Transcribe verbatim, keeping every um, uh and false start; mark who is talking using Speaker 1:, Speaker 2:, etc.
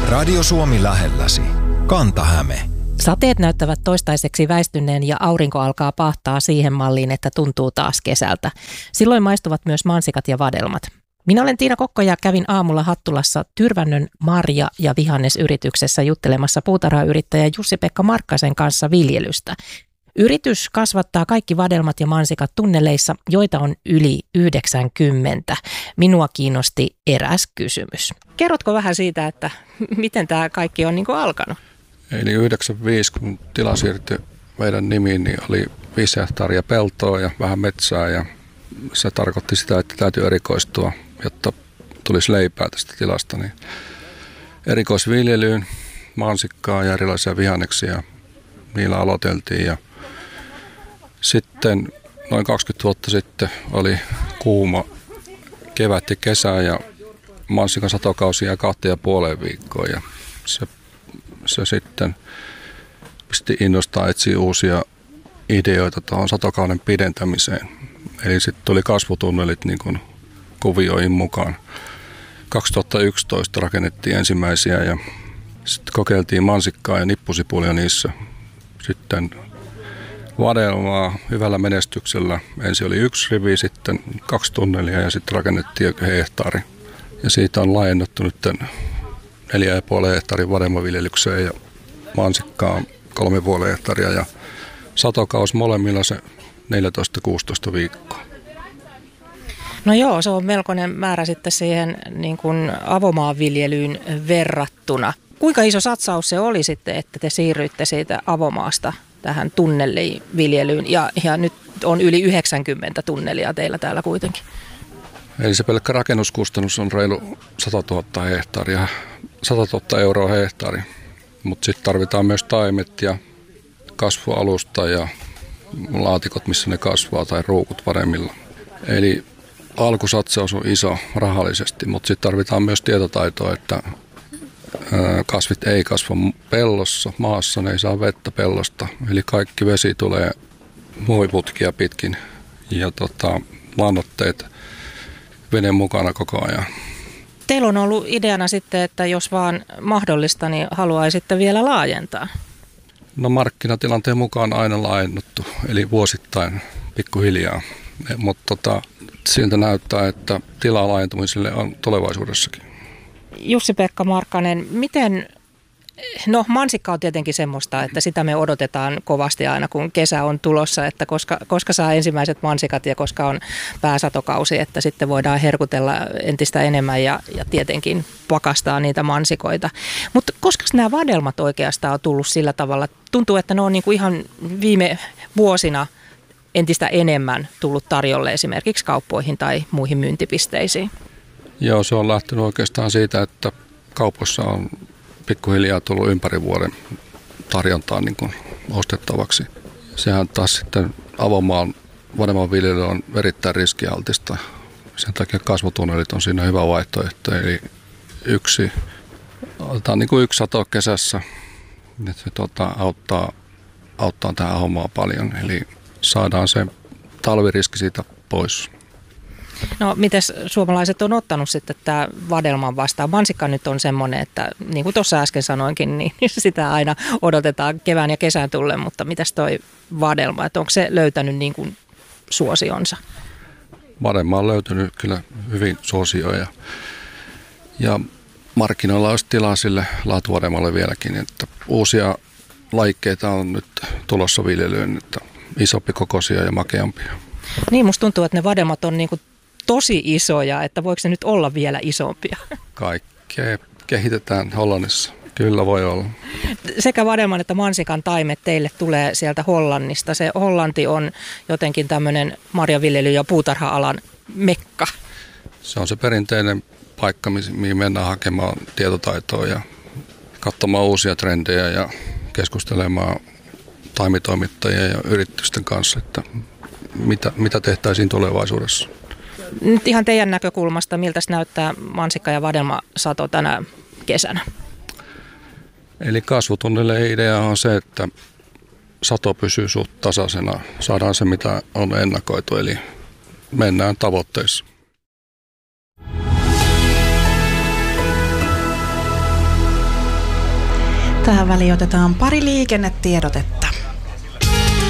Speaker 1: Radio Suomi lähelläsi. Kanta-Häme.
Speaker 2: Sateet näyttävät toistaiseksi väistyneen ja aurinko alkaa pahtaa siihen malliin, että tuntuu taas kesältä. Silloin maistuvat myös mansikat ja vadelmat. Minä olen Tiina Kokko ja kävin aamulla Hattulassa Tyrvännön marja- ja vihannesyrityksessä juttelemassa puutarhayrittäjä Jussi-Pekka Markkasen kanssa viljelystä. Yritys kasvattaa kaikki vadelmat ja mansikat tunneleissa, joita on yli yhdeksänkymmentä. Minua kiinnosti eräs kysymys. Kerrotko vähän siitä, että miten tämä kaikki on niin kuin alkanut?
Speaker 3: Eli yhdeksänkymmentäviisi, kun tila siirtyi meidän nimiin, niin oli viisi hehtaaria peltoa ja vähän metsää. Ja se tarkoitti sitä, että täytyy erikoistua, jotta tulisi leipää tästä tilasta. Niin erikoisviljelyyn, mansikkaa ja erilaisia vihanneksia, niillä aloiteltiin. Ja sitten noin kaksikymmentä vuotta sitten oli kuuma kevät ja kesä ja mansikan satokausi jää kahteen ja puoleen viikkoon. Ja se, se sitten pisti innostaa etsiä uusia ideoita tuohon satokauden pidentämiseen. Eli sitten tuli kasvutunnelit niin kuin kuvioihin mukaan. kaksituhattayksitoista rakennettiin ensimmäisiä ja sitten kokeiltiin mansikkaa ja nippusipulia niissä. Sitten vadelmaa hyvällä menestyksellä. Ensin oli yksi rivi, sitten kaksi tunnelia ja sitten rakennettiin hehtaari. Ja siitä on laajennettu nyt neljä ja puoli hehtaarin vadelmaviljelykseen ja mansikkaa kolme ja puoli hehtaaria ja satokaus molemmilla se neljätoista kuusitoista viikkoa.
Speaker 2: No joo, se on melkoinen määrä sitten siihen niin kuin avomaanviljelyyn verrattuna. Kuinka iso satsaus se oli sitten, että te siirryitte siitä avomaasta tähän tunneliviljelyyn ja, ja nyt on yli yhdeksänkymmentä tunnelia teillä täällä kuitenkin?
Speaker 3: Eli se pelkkä rakennuskustannus on reilu sata tuhatta hehtaaria, sata tuhatta euroa hehtaari, mutta sitten tarvitaan myös taimet ja kasvualusta ja laatikot, missä ne kasvaa tai ruukut paremmilla. Eli alkusatsaus on iso rahallisesti, mutta sitten tarvitaan myös tietotaitoa, että kasvit ei kasva pellossa, maassa ne ei saa vettä pellosta. Eli kaikki vesi tulee muoviputkia pitkin ja tota, lannoitteet veden mukana koko ajan.
Speaker 2: Teillä on ollut ideana sitten, että jos vaan mahdollista, niin haluaisitte vielä laajentaa.
Speaker 3: No markkinatilanteen mukaan aina laajennuttu, eli vuosittain pikkuhiljaa. Mutta tota, siltä näyttää, että tilaa laajentumiselle on tulevaisuudessakin.
Speaker 2: Jussi-Pekka Markkanen, miten, no mansikka on tietenkin semmoista, että sitä me odotetaan kovasti aina kun kesä on tulossa, että koska, koska saa ensimmäiset mansikat ja koska on pääsatokausi, että sitten voidaan herkutella entistä enemmän ja, ja tietenkin pakastaa niitä mansikoita. Mutta koska nämä vadelmat oikeastaan on tullut sillä tavalla, tuntuu, että ne on niinku ihan viime vuosina entistä enemmän tullut tarjolle esimerkiksi kauppoihin tai muihin myyntipisteisiin.
Speaker 3: Joo, se on lähtenyt oikeastaan siitä, että kaupoissa on pikkuhiljaa tullut ympäri vuoden tarjontaan niin kuin ostettavaksi. Sehän taas sitten avomaan vadelman viljely on erittäin riskialtista. Sen takia kasvutunnelit on siinä hyvä vaihtoehto. Eli yksi, otetaan niin kuin yksi sato kesässä, että se tuota, auttaa, auttaa tähän hommaan paljon. Eli saadaan se talviriski siitä pois.
Speaker 2: No mites suomalaiset on ottanut sitten tämä vadelman vastaan? Mansikka nyt on semmoinen, että niin kuin tuossa äsken sanoinkin, niin sitä aina odotetaan kevään ja kesän tullen, mutta mitäs toi vadelma, että onko se löytänyt niin kuin suosionsa?
Speaker 3: Vadelma on löytynyt kyllä hyvin suosioja ja markkinoilla olisi tilaa sille laatuvadelmalle vieläkin, että uusia lajikkeita on nyt tulossa viljelyyn, että isompi kokoisia ja makeampia.
Speaker 2: Niin, musta tuntuu, että ne vadelmat on niin kuin tosi isoja, että voiko se nyt olla vielä isompia?
Speaker 3: Kaikkea kehitetään Hollannissa. Kyllä voi olla.
Speaker 2: Sekä vadelman että mansikan taimet teille tulee sieltä Hollannista. Se Hollanti on jotenkin tämmöinen marjanviljely- ja puutarha-alan mekka.
Speaker 3: Se on se perinteinen paikka, mihin mennään hakemaan tietotaitoa ja katsomaan uusia trendejä ja keskustelemaan taimitoimittajien ja yritysten kanssa, että mitä, mitä tehtäisiin tulevaisuudessa.
Speaker 2: Nyt ihan teidän näkökulmasta, miltä näyttää mansikka- ja vadelmasato tänä kesänä?
Speaker 3: Eli kasvutunnille idea on se, että sato pysyy suht tasaisena. Saadaan se, mitä on ennakoitu, eli mennään tavoitteissa.
Speaker 4: Tähän väliin otetaan pari liikennetiedotetta.